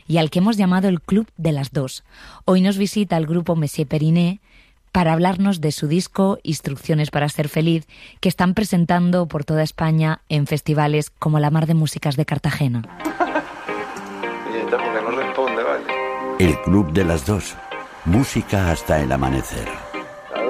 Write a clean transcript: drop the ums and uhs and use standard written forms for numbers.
y al que hemos llamado el Club de las Dos. Hoy nos visita el grupo Monsieur Periné para hablarnos de su disco Instrucciones para ser feliz, que están presentando por toda España en festivales como la Mar de Músicas de Cartagena. Porque no responde, vale. El Club de las Dos. Música hasta el amanecer.